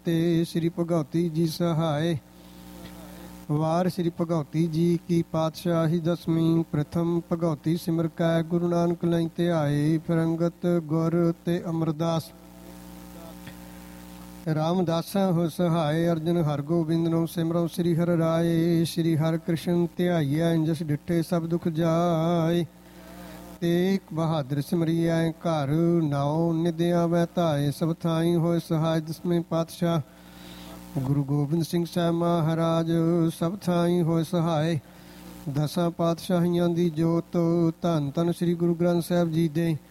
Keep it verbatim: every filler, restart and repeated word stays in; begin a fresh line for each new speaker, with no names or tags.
ਤੇ ਸ੍ਰੀ ਭਗਉਤੀ ਜੀ ਸਹਾਏ। ਵਾਰ ਸ੍ਰੀ ਭਗਉਤੀ ਜੀ ਕੀ ਪਾਤਸ਼ਾਹੀ ਦਸਵੀਂ। ਪ੍ਰਥਮ ਭਗਉਤੀ ਸਿਮਰ ਕੈ ਗੁਰੂ ਨਾਨਕ ਲਈ ਧਿਆਏ। ਫਿਰੰਗਤ ਗੁਰ ਤੇ ਅਮਰਦਾਸ ਰਾਮਦਾਸਾਂ ਹੋ ਸਹਾਏ। ਅਰਜਨ ਹਰਗੋਬਿੰਦ ਨੂੰ ਸਿਮਰੋ ਸ੍ਰੀ ਹਰਿ ਰਾਏ। ਸ੍ਰੀ ਹਰਿ ਕ੍ਰਿਸ਼ਨ ਧਿਆਈਐ ਜਿਸ ਡਿਠੇ ਸਭ ਦੁਖ ਜਾਏ। ਤੇਗ ਬਹਾਦਰ ਸਿਮਰਿਐ ਘਰ ਨਾਉ ਨਿਦਿਆ ਵੈ ਧਾਏ। ਸਭ ਥਾਈ ਹੋਏ ਸਹਾਇ ਦਸਵੇਂ ਪਾਤਸ਼ਾਹ ਗੁਰੂ ਗੋਬਿੰਦ ਸਿੰਘ ਸਾਹਿਬ ਮਹਾਰਾਜ। ਸਭ ਥਾਈ ਹੋਏ ਸਹਾਇ ਦਸਾਂ ਪਾਤਸ਼ਾਹੀਆਂ ਦੀ ਜੋਤ। ਧੰਨ ਧੰਨ ਸ੍ਰੀ ਗੁਰੂ ਗ੍ਰੰਥ ਸਾਹਿਬ ਜੀ ਦੇ